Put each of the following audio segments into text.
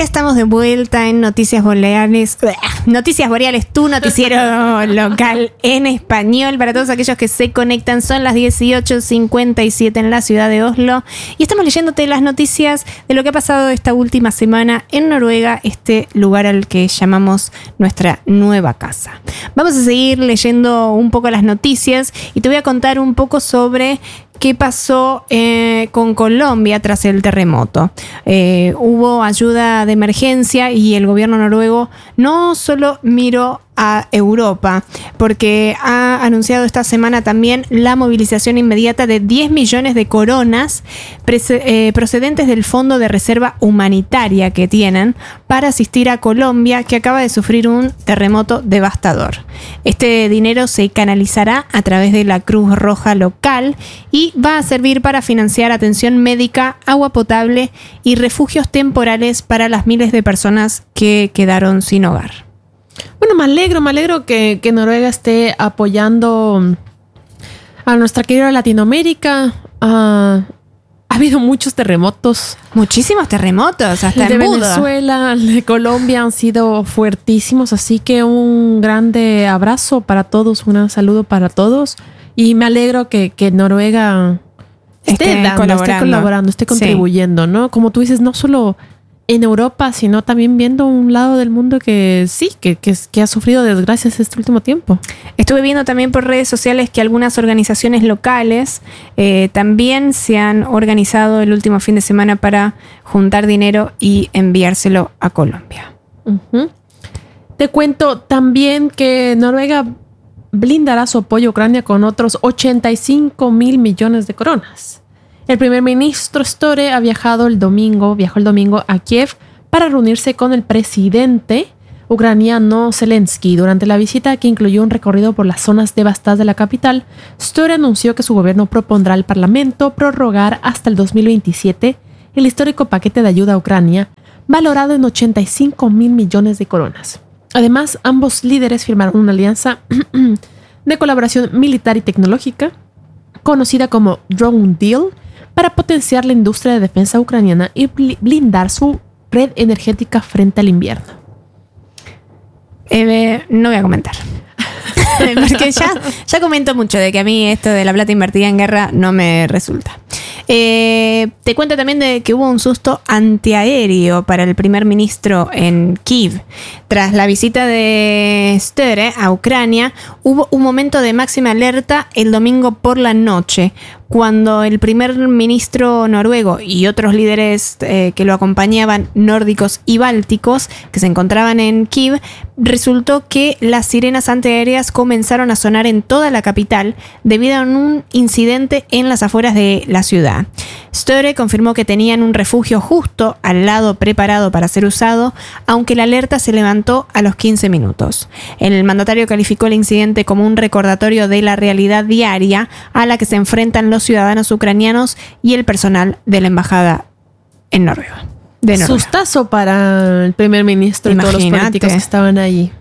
estamos de vuelta en Noticias Boreales. Noticias Boreales, tu noticiero local en español. Para todos aquellos que se conectan, son las 18:57 en la ciudad de Oslo. Y estamos leyéndote las noticias de lo que ha pasado esta última semana en Noruega, este lugar al que llamamos nuestra nueva casa. Vamos a seguir leyendo un poco las noticias y te voy a contar un poco sobre qué pasó con Colombia tras el terremoto. Hubo ayuda de emergencia y el gobierno noruego no solo miró a Europa, porque ha anunciado esta semana también la movilización inmediata de 10 millones de coronas procedentes del Fondo de Reserva Humanitaria que tienen para asistir a Colombia, que acaba de sufrir un terremoto devastador. Este dinero se canalizará a través de la Cruz Roja local y va a servir para financiar atención médica, agua potable y refugios temporales para las miles de personas que quedaron sin hogar. Bueno, me alegro que Noruega esté apoyando a nuestra querida Latinoamérica. Ha habido muchos terremotos. Muchísimos terremotos, hasta el de en Buda. Venezuela, el de Colombia han sido fuertísimos, así que un grande abrazo para todos, un gran saludo para todos. Y me alegro que Noruega esté colaborando, esté contribuyendo, sí. ¿No? Como tú dices, no solo en Europa, sino también viendo un lado del mundo que sí, que ha sufrido desgracias este último tiempo. Estuve viendo también por redes sociales que algunas organizaciones locales también se han organizado el último fin de semana para juntar dinero y enviárselo a Colombia. Uh-huh. Te cuento también que Noruega blindará su apoyo a Ucrania con otros 85 mil millones de coronas. El primer ministro Støre viajó el domingo a Kiev para reunirse con el presidente ucraniano Zelensky. Durante la visita, que incluyó un recorrido por las zonas devastadas de la capital, Støre anunció que su gobierno propondrá al Parlamento prorrogar hasta el 2027 el histórico paquete de ayuda a Ucrania, valorado en 85 mil millones de coronas. Además, ambos líderes firmaron una alianza de colaboración militar y tecnológica, conocida como Drone Deal, para potenciar la industria de defensa ucraniana y blindar su red energética frente al invierno. No voy a comentar. Porque ya comento mucho de que a mí esto de la plata invertida en guerra no me resulta. Te cuento también de que hubo un susto antiaéreo para el primer ministro en Kiev. Tras la visita de Støre a Ucrania, hubo un momento de máxima alerta el domingo por la noche, cuando el primer ministro noruego y otros líderes que lo acompañaban, nórdicos y bálticos, que se encontraban en Kiev, resultó que las sirenas antiaéreas comenzaron a sonar en toda la capital debido a un incidente en las afueras de la ciudad. Støre confirmó que tenían un refugio justo al lado preparado para ser usado, aunque la alerta se levantó a los 15 minutos. El mandatario calificó el incidente como un recordatorio de la realidad diaria a la que se enfrentan los ciudadanos ucranianos y el personal de la embajada en Noruega. Sustazo para el primer ministro y todos los políticos que estaban allí.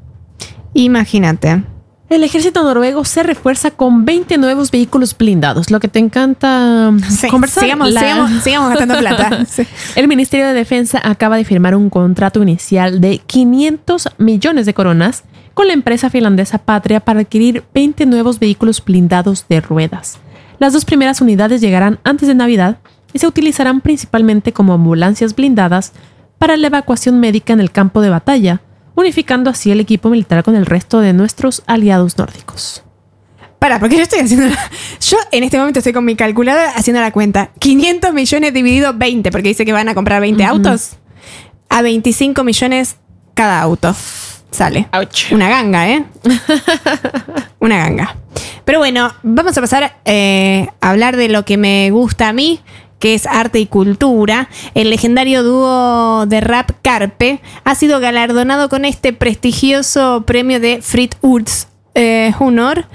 Imagínate. El ejército noruego se refuerza con 20 nuevos vehículos blindados. Lo que te encanta conversar. Sigamos gastando plata. Sí. El Ministerio de Defensa acaba de firmar un contrato inicial de 500 millones de coronas con la empresa finlandesa Patria para adquirir 20 nuevos vehículos blindados de ruedas. Las dos primeras unidades llegarán antes de Navidad y se utilizarán principalmente como ambulancias blindadas para la evacuación médica en el campo de batalla, unificando así el equipo militar con el resto de nuestros aliados nórdicos. Porque yo en este momento estoy con mi calculadora haciendo la cuenta. 500 millones dividido 20, porque dice que van a comprar 20 autos. A 25 millones cada auto sale. Ouch. Una ganga, ¿eh? Una ganga. Pero bueno, vamos a pasar a hablar de lo que me gusta a mí, que es arte y cultura. El legendario dúo de rap Karpe ha sido galardonado con este prestigioso premio de Fritt Urds Honor.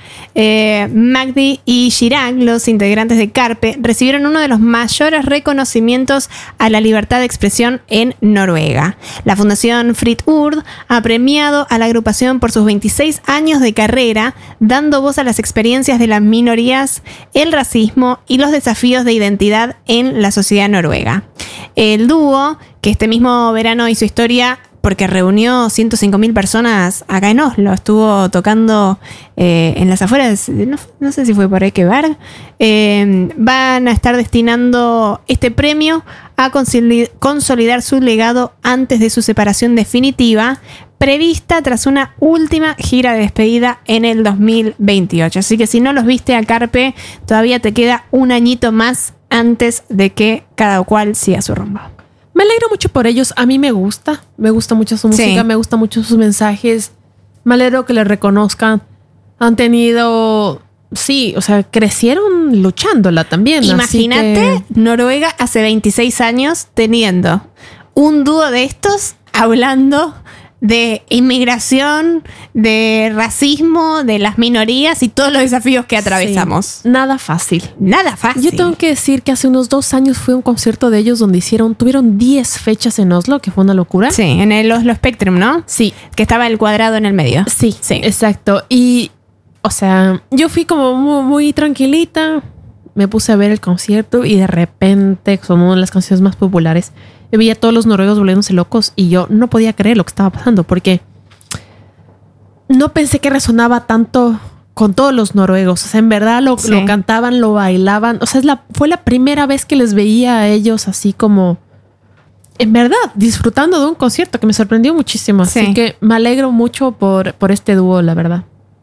Magdi y Chirag, los integrantes de Karpe, recibieron uno de los mayores reconocimientos a la libertad de expresión en Noruega. La Fundación Fritt Urd ha premiado a la agrupación por sus 26 años de carrera, dando voz a las experiencias de las minorías, el racismo y los desafíos de identidad en la sociedad noruega. El dúo, que este mismo verano hizo historia porque reunió 105.000 personas acá en Oslo. Estuvo tocando en las afueras, no sé si fue por Ekeberg. Van a estar destinando este premio a consolidar su legado antes de su separación definitiva, prevista tras una última gira de despedida en el 2028. Así que si no los viste a Carpe, todavía te queda un añito más antes de que cada cual siga su rumbo. Me alegro mucho por ellos. A mí me gusta mucho su música, me gustan mucho sus mensajes. Me alegro que les reconozcan. Han tenido, sí, o sea, crecieron luchándola también. Imagínate Noruega hace 26 años teniendo un dúo de estos hablando de inmigración, de racismo, de las minorías y todos los desafíos que atravesamos. Sí, nada fácil. Nada fácil. Yo tengo que decir que hace unos 2 años fui a un concierto de ellos donde tuvieron 10 fechas en Oslo, que fue una locura. Sí, en el Oslo Spectrum, ¿no? Sí. Que estaba el cuadrado en el medio. Sí, exacto. Y, o sea, yo fui como muy, muy tranquilita, me puse a ver el concierto y de repente, como una de las canciones más populares, veía a todos los noruegos volviéndose locos y yo no podía creer lo que estaba pasando porque no pensé que resonaba tanto con todos los noruegos. O sea, en verdad lo cantaban, lo bailaban. O sea, fue la primera vez que les veía a ellos así como, en verdad, disfrutando de un concierto que me sorprendió muchísimo. Sí. Así que me alegro mucho por este dúo, la verdad.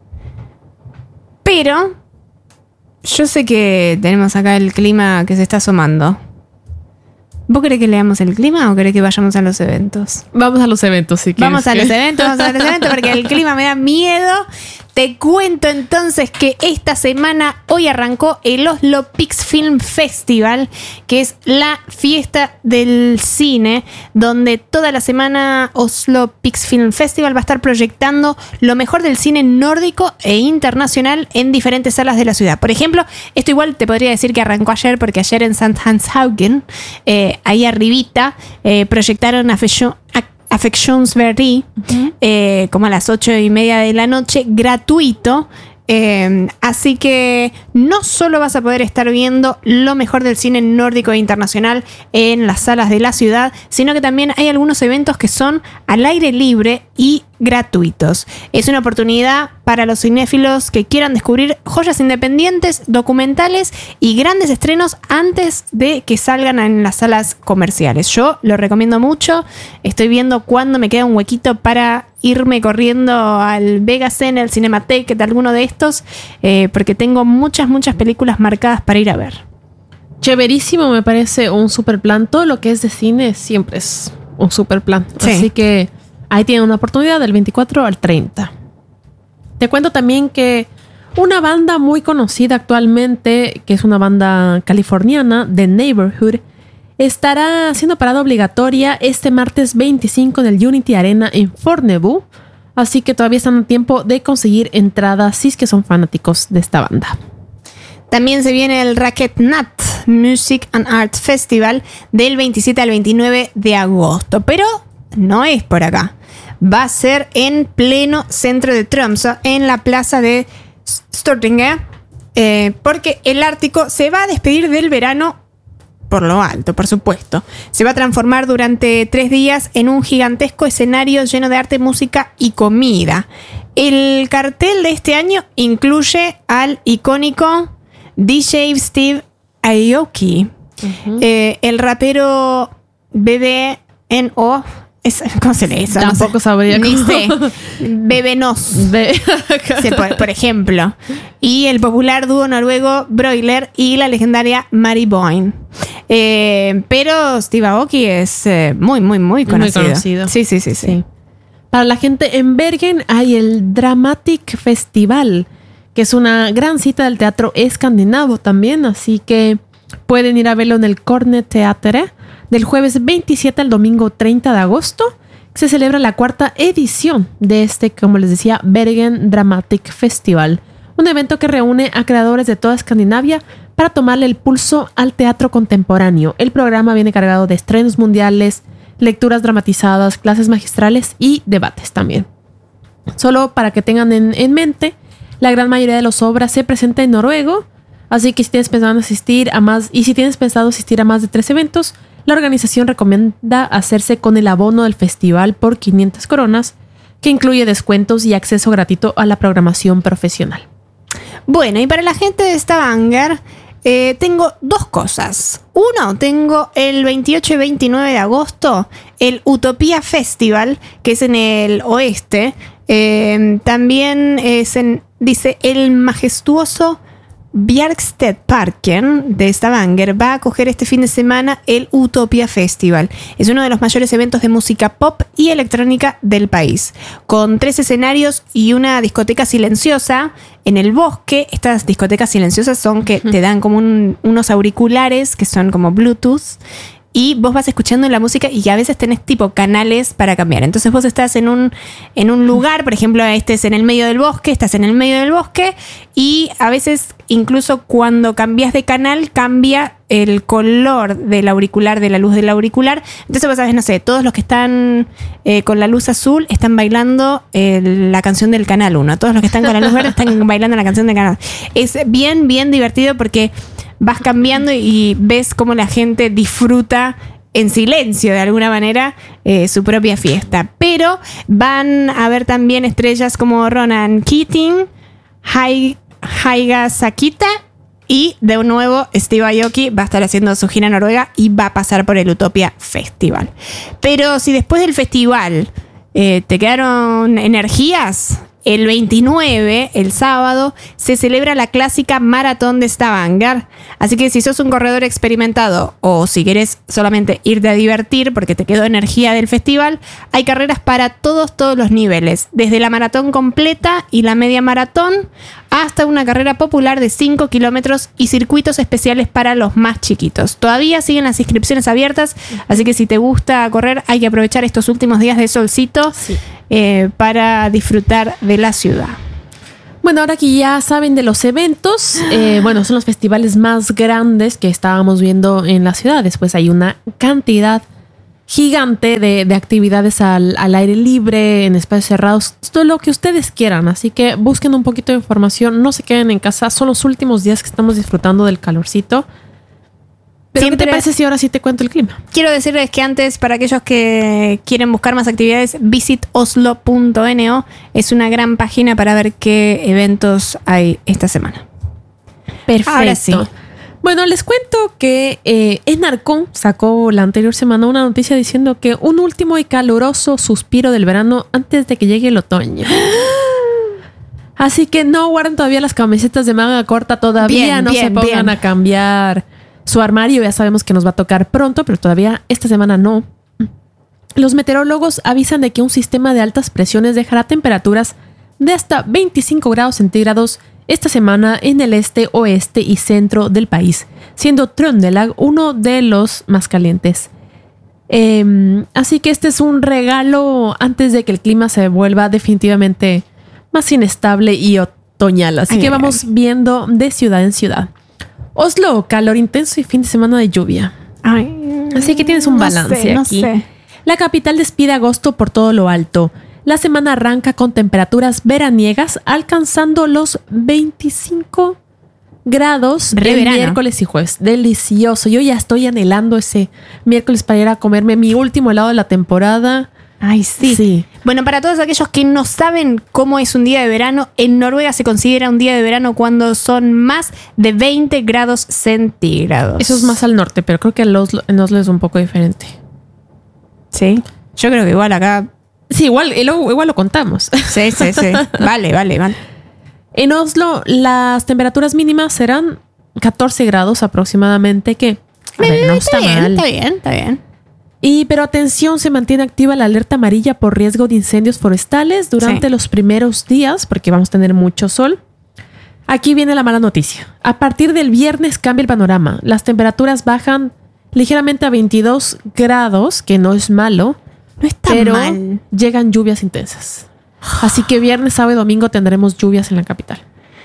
Pero yo sé que tenemos acá el clima que se está asomando. ¿Vos querés que leamos el clima o querés que vayamos a los eventos? Vamos a los eventos, si quieres. Vamos a los eventos porque el clima me da miedo. Te cuento entonces que esta semana, hoy arrancó el Oslo Pix Film Festival, que es la fiesta del cine, donde toda la semana Oslo Pix Film Festival va a estar proyectando lo mejor del cine nórdico e internacional en diferentes salas de la ciudad. Por ejemplo, esto igual te podría decir que arrancó ayer, porque ayer en St. Hanshaugen, ahí arribita, proyectaron Affectionsberry, como a las 8:30 de la noche, gratuito. Así que no solo vas a poder estar viendo lo mejor del cine nórdico e internacional en las salas de la ciudad, sino que también hay algunos eventos que son al aire libre y gratuitos. Es una oportunidad para los cinéfilos que quieran descubrir joyas independientes, documentales y grandes estrenos antes de que salgan en las salas comerciales. Yo lo recomiendo mucho. Estoy viendo cuándo me queda un huequito para irme corriendo al Vegasen, al Cinematheque, de alguno de estos, porque tengo muchas películas marcadas para ir a ver. Chéverísimo, me parece un super plan. Todo lo que es de cine siempre es un super plan. Sí. Así que ahí tienen una oportunidad del 24 al 30. Te cuento también que una banda muy conocida actualmente, que es una banda californiana, The Neighborhood, estará haciendo parada obligatoria este martes 25 en el Unity Arena en Fornebu. Así que todavía están a tiempo de conseguir entradas si es que son fanáticos de esta banda. También se viene el Raketnat Music and Art Festival del 27 al 29 de agosto. Pero no es por acá. Va a ser en pleno centro de Tromsø, en la plaza de Stortinget, porque el Ártico se va a despedir del verano por lo alto, por supuesto. Se va a transformar durante 3 días en un gigantesco escenario lleno de arte, música y comida. El cartel de este año incluye al icónico DJ Steve Aoki, el rapero BBNO. ¿Cómo se lee eso? Tampoco no sé. sabría Ni cómo. sé. Bebenos. Sí, por ejemplo. Y el popular dúo noruego Broiler y la legendaria Mary Boyne. Pero Steve Aoki es muy conocido. Muy conocido. Sí. Para la gente en Bergen hay el Dramatic Festival, que es una gran cita del teatro escandinavo también. Así que pueden ir a verlo en el Cornet Theatre del jueves 27 al domingo 30 de agosto. Se celebra la 4ª edición de este, como les decía, Bergen Dramatic Festival. Un evento que reúne a creadores de toda Escandinavia para tomarle el pulso al teatro contemporáneo. El programa viene cargado de estrenos mundiales, lecturas dramatizadas, clases magistrales y debates también. Solo para que tengan en mente, la gran mayoría de las obras se presenta en noruego, así que si tienes pensado asistir a más de 3 eventos, La organización recomienda hacerse con el abono del festival por 500 coronas, que incluye descuentos y acceso gratuito a la programación profesional. Bueno, y para la gente de Stavanger, tengo dos cosas. Uno, tengo el 28 y 29 de agosto el Utopía Festival, que es en el oeste. También dice el majestuoso Bjerkstedparken de Stavanger va a acoger este fin de semana el Utopía Festival. Es uno de los mayores eventos de música pop y electrónica del país, con 3 escenarios y una discoteca silenciosa en el bosque. Estas discotecas silenciosas son que te dan como unos auriculares que son como Bluetooth, y vos vas escuchando la música y a veces tenés tipo canales para cambiar. Entonces vos estás en un lugar, por ejemplo, este es en el medio del bosque, estás en el medio del bosque, y a veces incluso cuando cambias de canal cambia el color del auricular, de la luz del auricular. Entonces vos sabés, no sé, todos los que están con la luz azul están bailando la canción del canal 1. Todos los que están con la luz verde están bailando la canción del canal. Es bien, bien divertido porque vas cambiando y ves cómo la gente disfruta en silencio, de alguna manera, su propia fiesta. Pero van a haber también estrellas como Ronan Keating, Haiga Sakita, y de nuevo Steve Aoki va a estar haciendo su gira en Noruega y va a pasar por el Utopia Festival. Pero si después del festival te quedaron energías, el 29, el sábado, se celebra la clásica Maratón de Stavanger. Así que si sos un corredor experimentado o si querés solamente irte a divertir porque te quedó energía del festival, hay carreras para todos los niveles. Desde la maratón completa y la media maratón hasta una carrera popular de 5 kilómetros y circuitos especiales para los más chiquitos. Todavía siguen las inscripciones abiertas, así que si te gusta correr hay que aprovechar estos últimos días de solcito. Sí. Para disfrutar de la ciudad. Bueno, ahora que ya saben de los eventos, son los festivales más grandes que estábamos viendo en la ciudad. Después hay una cantidad gigante de actividades al aire libre, en espacios cerrados, todo lo que ustedes quieran. Así que busquen un poquito de información, no se queden en casa. Son los últimos días que estamos disfrutando del calorcito. Pero ¿qué te parece si ahora sí te cuento el clima? Quiero decirles que antes, para aquellos que quieren buscar más actividades, visitoslo.no es una gran página para ver qué eventos hay esta semana. Perfecto. Ahora sí. Bueno, les cuento que Enarcon sacó la anterior semana una noticia diciendo que un último y caluroso suspiro del verano antes de que llegue el otoño. Así que no guarden todavía las camisetas de manga corta todavía, no se pongan a cambiar su armario. Ya sabemos que nos va a tocar pronto, pero todavía esta semana no. Los meteorólogos avisan de que un sistema de altas presiones dejará temperaturas de hasta 25 grados centígrados esta semana en el este, oeste y centro del país, siendo Trøndelag uno de los más calientes. Así que este es un regalo antes de que el clima se vuelva definitivamente más inestable y otoñal. Así que vamos viendo de ciudad en ciudad. Oslo, calor intenso y fin de semana de lluvia. Así que tienes un balance aquí. La capital despide agosto por todo lo alto. La semana arranca con temperaturas veraniegas alcanzando los 25 grados el miércoles y jueves. Delicioso. Yo ya estoy anhelando ese miércoles para ir a comerme mi último helado de la temporada. Ay, sí. Bueno, para todos aquellos que no saben cómo es un día de verano, en Noruega se considera un día de verano cuando son más de 20 grados centígrados. Eso es más al norte, pero creo que en Oslo es un poco diferente. Sí, yo creo que igual acá... Sí, igual lo contamos. Sí. Vale. En Oslo las temperaturas mínimas serán 14 grados aproximadamente, que no está mal. Está bien. Pero atención, se mantiene activa la alerta amarilla por riesgo de incendios forestales durante los primeros días, porque vamos a tener mucho sol. Aquí viene la mala noticia. A partir del viernes cambia el panorama. Las temperaturas bajan ligeramente a 22 grados, que no es malo. No está pero mal. Llegan lluvias intensas. Así que viernes, sábado y domingo tendremos lluvias en la capital.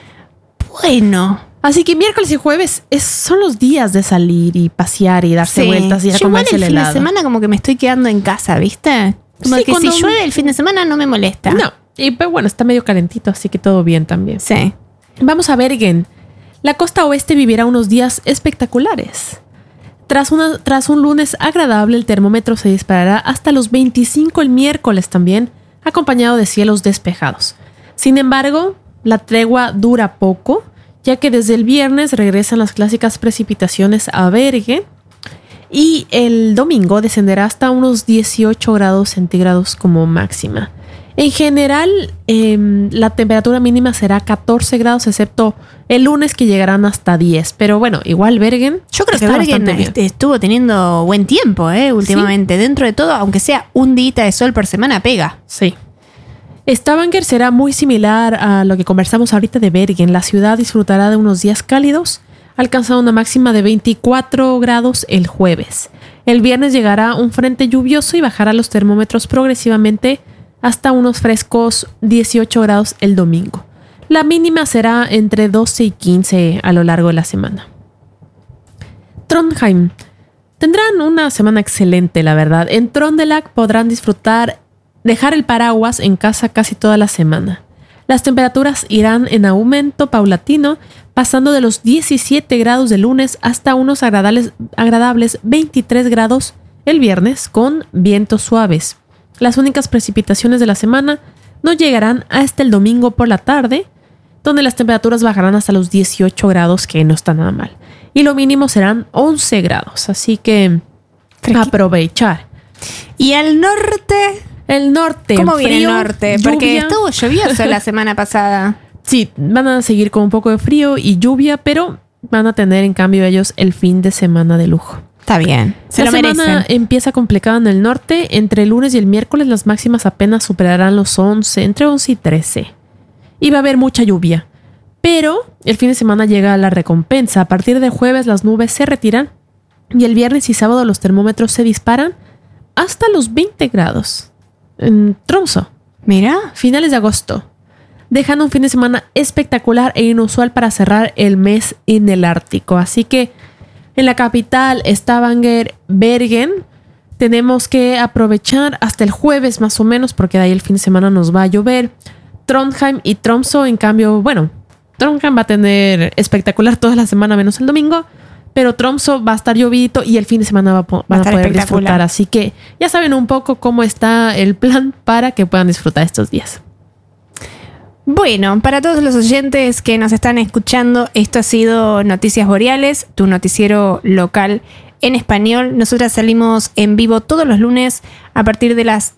Bueno. Así que miércoles y jueves son los días de salir y pasear y darse vueltas y ir a comerse el helado. El fin de semana como que me estoy quedando en casa, ¿viste? Como que si llueve el fin de semana no me molesta. No. Y pues bueno, está medio calentito, así que todo bien también. Sí. Vamos a Bergen. La costa oeste vivirá unos días espectaculares. Tras un lunes agradable, el termómetro se disparará hasta los 25 el miércoles también, acompañado de cielos despejados. Sin embargo, la tregua dura poco, ya que desde el viernes regresan las clásicas precipitaciones a Bergen y el domingo descenderá hasta unos 18 grados centígrados como máxima. En general, la temperatura mínima será 14 grados, excepto el lunes que llegarán hasta 10. Pero bueno, igual Bergen. Yo creo que Bergen estuvo teniendo buen tiempo últimamente. ¿Sí? Dentro de todo, aunque sea un día de sol por semana, pega. Sí. Stavanger será muy similar a lo que conversamos ahorita de Bergen. La ciudad disfrutará de unos días cálidos, alcanzando una máxima de 24 grados el jueves. El viernes llegará un frente lluvioso y bajará los termómetros progresivamente hasta unos frescos 18 grados el domingo. La mínima será entre 12 y 15 a lo largo de la semana. Trondheim. Tendrán una semana excelente, la verdad. En Trondelag podrán dejar el paraguas en casa casi toda la semana. Las temperaturas irán en aumento paulatino, pasando de los 17 grados de lunes hasta unos agradables 23 grados el viernes con vientos suaves. Las únicas precipitaciones de la semana no llegarán hasta el domingo por la tarde, donde las temperaturas bajarán hasta los 18 grados, que no está nada mal. Y lo mínimo serán 11 grados, así que aprovechar. ¿Y al norte? El norte. ¿Cómo frío, viene el norte? Lluvia. Porque estuvo lluvioso la semana pasada. Sí, van a seguir con un poco de frío y lluvia, pero van a tener en cambio ellos el fin de semana de lujo. Está bien, se lo merecen. La semana empieza complicada en el norte. Entre el lunes y el miércoles las máximas apenas superarán los 11, entre 11 y 13. Y va a haber mucha lluvia. Pero el fin de semana llega la recompensa. A partir de jueves las nubes se retiran y el viernes y sábado los termómetros se disparan hasta los 20 grados. En Tromsø. Mira. Finales de agosto. Dejando un fin de semana espectacular e inusual para cerrar el mes en el Ártico. Así que en la capital, Stavanger, Bergen, tenemos que aprovechar hasta el jueves más o menos, porque de ahí el fin de semana nos va a llover. Trondheim y Tromsø, en cambio, bueno, Trondheim va a tener espectacular toda la semana menos el domingo, pero Tromsø va a estar llovidito y el fin de semana van a poder disfrutar. Así que ya saben un poco cómo está el plan para que puedan disfrutar estos días. Bueno, para todos los oyentes que nos están escuchando, esto ha sido Noticias Boreales, tu noticiero local en español. Nosotras salimos en vivo todos los lunes a partir de las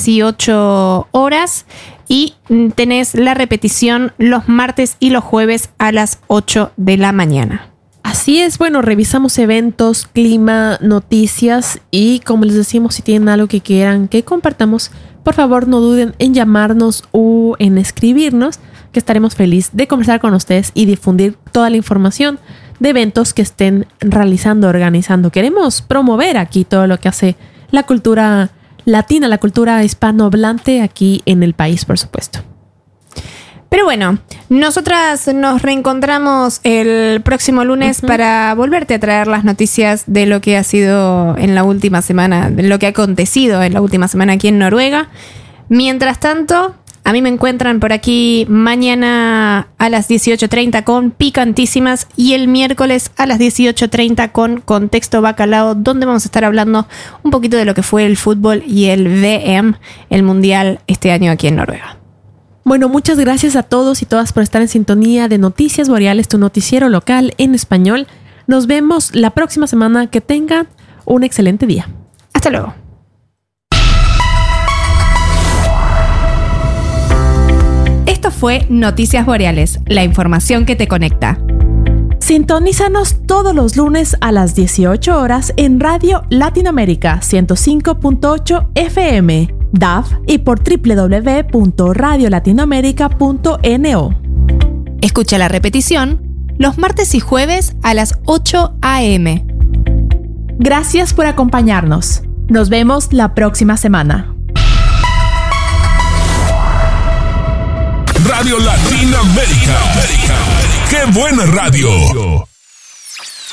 18 horas y tenés la repetición los martes y los jueves a las 8 de la mañana. Así es, bueno, revisamos eventos, clima, noticias y como les decimos, si tienen algo que quieran que compartamos, por favor no duden en llamarnos o en escribirnos, que estaremos felices de conversar con ustedes y difundir toda la información de eventos que estén realizando, organizando. Queremos promover aquí todo lo que hace la cultura latina, la cultura hispanohablante aquí en el país, por supuesto. Pero bueno, nosotras nos reencontramos el próximo lunes para volverte a traer las noticias de lo que ha sido en la última semana, de lo que ha acontecido en la última semana aquí en Noruega. Mientras tanto, a mí me encuentran por aquí mañana a las 18:30 con Picantísimas y el miércoles a las 18:30 con Contexto Bacalao, donde vamos a estar hablando un poquito de lo que fue el fútbol y el VM, el Mundial este año aquí en Noruega. Bueno, muchas gracias a todos y todas por estar en sintonía de Noticias Boreales, tu noticiero local en español. Nos vemos la próxima semana. Que tengan un excelente día. Hasta luego. Esto fue Noticias Boreales, la información que te conecta. Sintonízanos todos los lunes a las 18 horas en Radio Latinoamérica 105.8 FM, DAF y por www.radiolatinoamerica.no. Escucha la repetición los martes y jueves a las 8 a.m. Gracias por acompañarnos. Nos vemos la próxima semana. Radio Latinoamérica. ¡Qué buena radio!